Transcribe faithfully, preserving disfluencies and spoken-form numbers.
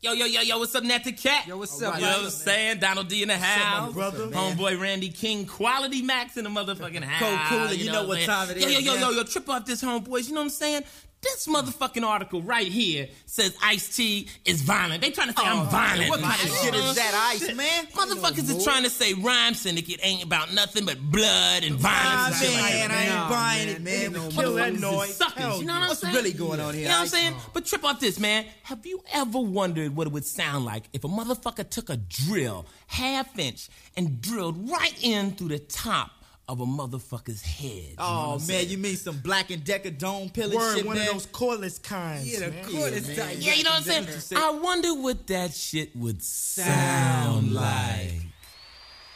Yo, yo, yo, yo, what's up, Natty Cat? Yo, what's up, You know what I'm saying? Donald D in the house. What's up, my brother? Homeboy Randy King, Quality Max in the motherfucking house. Cold Cooler, you know what I'm time it saying? is, Yo, yo, yo, man. yo, yo, trip off this, homeboys. You know what I'm saying? This motherfucking article right here says Ice-T is violent. They trying to say I'm violent. What kind of man. shit is that, Ice, man? Motherfuckers is trying to say Rhyme Syndicate ain't about nothing but blood and violence. and shit like man, that. I ain't Nah, buying man, it, man. ain't no Kill that Motherfuckers is noise. suckers, Hell you know what I'm What's saying? really going on here? You know what I'm Ice? saying? But trip off this, man. Have you ever wondered what it would sound like if a motherfucker took a drill, half inch, and drilled right in through the top of a motherfucker's head? You know what Oh, I'm man, saying? you mean some Black and Decker dome pilling Word, shit, one man? of those cordless kinds. Yeah, the man. cordless man. type. Yeah, you know what I'm saying? I wonder what that shit would sound like.